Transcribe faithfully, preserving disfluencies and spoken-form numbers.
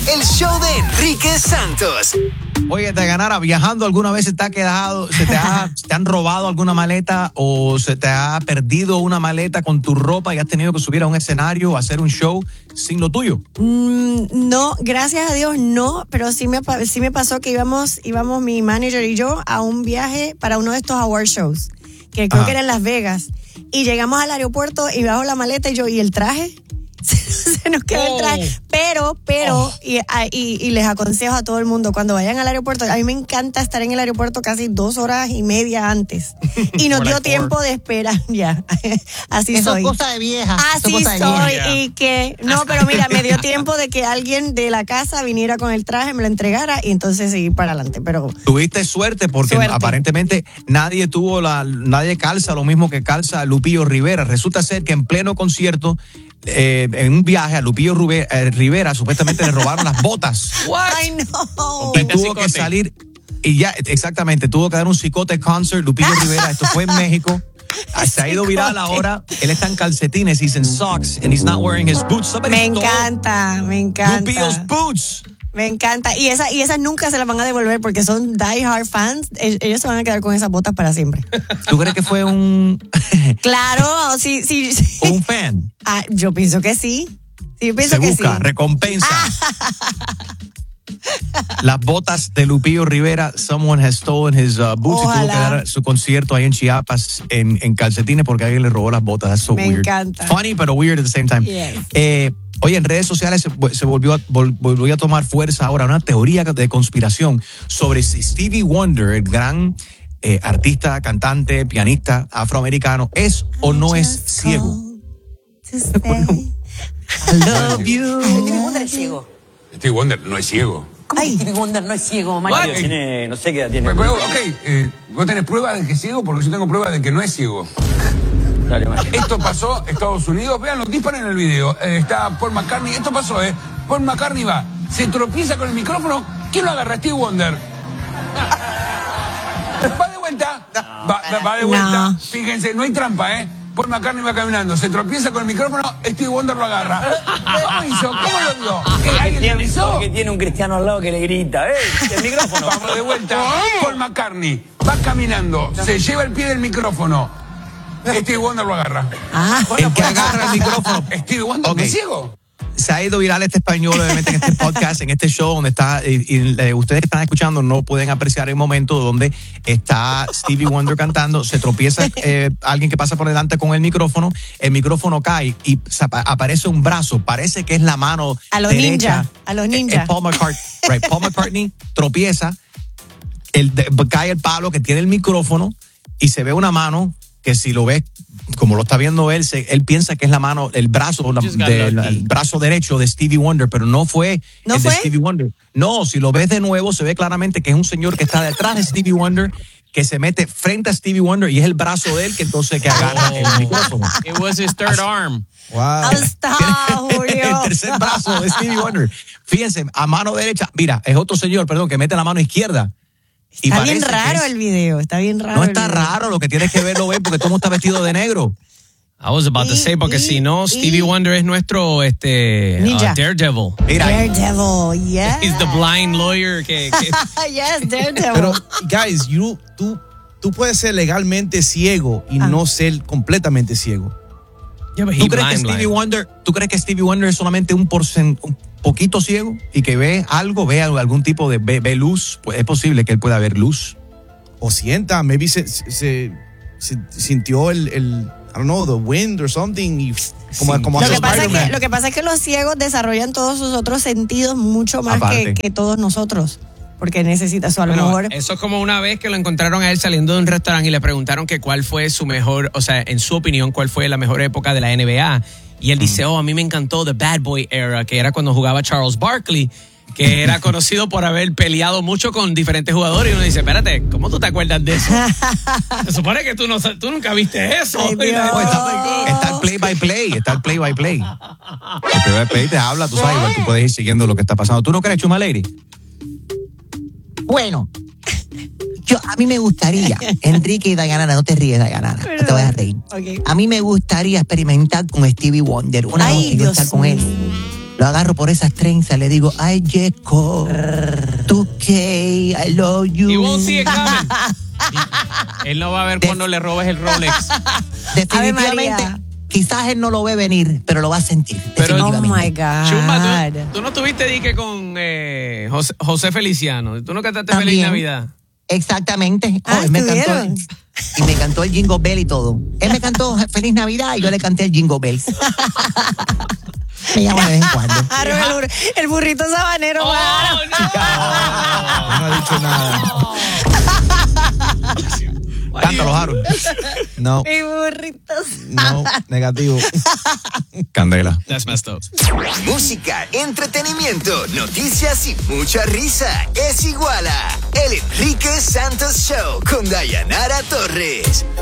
el show de Enrique Santos. Oye, Dayanara, viajando alguna vez se te ha quedado, se te, ha, te han robado alguna maleta o se te ha perdido una maleta con tu ropa y has tenido que subir a un escenario o hacer un show sin lo tuyo? Mm, no, gracias a Dios no, pero sí me, sí me pasó que íbamos, íbamos mi manager y yo a un viaje para uno de estos award shows, que creo Ajá. que era en Las Vegas, y llegamos al aeropuerto y bajo la maleta y yo, ¿y el traje? Se nos quedó oh. el traje, pero, pero, oh. y, y, y les aconsejo a todo el mundo, cuando vayan al aeropuerto, a mí me encanta estar en el aeropuerto casi dos horas y media antes, y nos dio tiempo de espera, ya, así Eso soy. es cosa de vieja. Así Eso soy, de vieja. y que, no, pero mira, me dio tiempo de que alguien de la casa viniera con el traje, me lo entregara, y entonces seguir para adelante, pero. Tuviste suerte, porque suerte. aparentemente nadie tuvo la, nadie calza lo mismo que calza Lupillo Rivera. Resulta ser que en pleno concierto, Eh, en un viaje a Lupillo Rivera, eh, Rivera supuestamente le robaron las botas. Ay, no. Y tuvo que salir y ya, exactamente, tuvo que dar un psicote concert. Lupillo Rivera, esto fue en México. Se ha ido viral ahora. Él está en calcetines, he's in socks and he's not wearing his boots. Somebody me encanta, me encanta. Lupillo's boots. Me encanta. Y esa y esas nunca se las van a devolver porque son die hard fans. Ellos se van a quedar con esas botas para siempre. ¿Tú crees que fue un Claro, sí, sí, sí. un fan? Ah, yo pienso que sí. sí yo pienso se que busca sí. recompensa. Las botas de Lupillo Rivera, someone has stolen his uh, boots. Ojalá. Y tuvo que dar su concierto ahí en Chiapas en, en calcetines porque alguien le robó las botas. That's so Me weird. encanta. Funny, pero weird at the same time. Yes. Eh, Oye, en redes sociales se, se volvió, a, vol, volvió a tomar fuerza ahora una teoría de conspiración sobre si Stevie Wonder, el gran eh, artista, cantante, pianista afroamericano, es o no es ciego. I love you. Stevie Wonder es ciego. Stevie Wonder no es ciego. ¿Cómo que Stevie Wonder no es ciego, Mario? Tiene, no sé qué edad tiene. Pero, pero, ok, eh, ¿vos tenés pruebas de que es ciego? Porque yo tengo pruebas de que no es ciego. Dale, esto pasó en Estados Unidos, veanlo, disparen el video. Eh, está Paul McCartney, esto pasó, ¿eh? Paul McCartney va, se tropieza con el micrófono. ¿Quién lo agarra? Stevie Wonder. Va de vuelta, va, va, va de vuelta. No. Fíjense, no hay trampa, ¿eh? Paul McCartney va caminando, se tropieza con el micrófono, Stevie Wonder lo agarra. ¿Cómo hizo? ¿Cómo lo dio? ¿Qué, ¿Alguien lo hizo? Porque tiene un cristiano al lado que le grita, ¿eh? El micrófono. Vamos de vuelta. Paul McCartney va caminando, se lleva el pie del micrófono. Stevie Wonder lo agarra. Ah, el que agarra el micrófono. Stevie Wonder okay. ¿Es ciego? Se ha ido viral este español, obviamente, en este podcast, en este show, donde está, y, y eh, ustedes que están escuchando no pueden apreciar el momento donde está Stevie Wonder cantando, se tropieza eh, alguien que pasa por delante con el micrófono, el micrófono cae y aparece un brazo, parece que es la mano a los derecha. ninja, a los ninja. Eh, Paul McCartney, right, Paul McCartney tropieza, el, de, cae el palo que tiene el micrófono y se ve una mano que si lo ves como lo está viendo él, se, él piensa que es la mano, el brazo, la, de, la, el brazo derecho de Stevie Wonder, pero no fue ¿No el fue? de Stevie Wonder. No, si lo ves de nuevo, se ve claramente que es un señor que está detrás de Stevie Wonder, que se mete frente a Stevie Wonder y es el brazo de él que entonces que agarra oh. el micrófono. It was his third arm. Wow. El tercer brazo de Stevie Wonder. Fíjense, a mano derecha, mira, es otro señor, perdón, que mete la mano izquierda. Y está bien raro es, el video, está bien raro. No está raro, lo que tienes que verlo ver porque todo el mundo está vestido de negro. I was about to say, porque y, si no, Stevie y, Wonder es nuestro este ninja. Uh, Daredevil. Mira. Daredevil, yeah. He's the blind lawyer que... que... yes, Daredevil. Pero, guys, you, tú, tú puedes ser legalmente ciego y ah. no ser completamente ciego. Yeah, ¿Tú, crees que Stevie Wonder, ¿Tú crees que Stevie Wonder es solamente un porcentaje? Un poquito ciego y que ve algo, ve algún tipo de ve, ve luz, pues es posible que él pueda ver luz. O sienta, maybe se, se, se sintió el, el, I don't know, the wind or something. Y como, sí. como lo, que pasa es que, lo que pasa es que los ciegos desarrollan todos sus otros sentidos mucho más que, que todos nosotros. Porque necesita eso, a lo bueno, mejor. Eso es como una vez que lo encontraron a él saliendo de un restaurante y le preguntaron que cuál fue su mejor, o sea, en su opinión, cuál fue la mejor época de la N B A. Y él dice, oh, a mí me encantó The Bad Boy Era, que era cuando jugaba Charles Barkley, que era conocido por haber peleado mucho con diferentes jugadores. Y uno dice, espérate, ¿cómo tú te acuerdas de eso? Se supone que tú, no, tú nunca viste eso. Ay, no, está, está el play by play, está el play by play. El play by play te habla, tú sabes, igual tú puedes ir siguiendo lo que está pasando. ¿Tú no crees, Chuma Lady? Bueno, yo, a mí me gustaría, Enrique y Dayanara, no te ríes, Dayanara, no te vayas a reír. Okay. A mí me gustaría experimentar con Stevie Wonder, una Ay, noche yo estar con él. lo agarro por esas trenzas, le digo, ay, Yeco, tú que, I love you. He won't see it coming. Él no va a ver cuando le robes el Rolex. Definitivamente, Ave María. quizás él no lo ve venir, pero lo va a sentir. Pero- Oh definitivamente. my God. Chumba, ¿tú, tú no tuviste dique con eh, José, José Feliciano. ¿Tú no cantaste Feliz También. Navidad? Exactamente. Ah, Oh, él me cantó, ¿estuvieron? y me cantó el Jingle Bell y todo. Él me cantó Feliz Navidad y yo le canté el Jingle Bells. Me llama de vez en cuando. Claro, el, bur- el burrito sabanero. Oh, claro. No ha dicho nada. Cántalo, Harold. No, Mi burrito no, negativo. Candela. That's messed up. Música, entretenimiento, noticias y mucha risa. Es igual a El Enrique Santos Show con Dayanara Torres.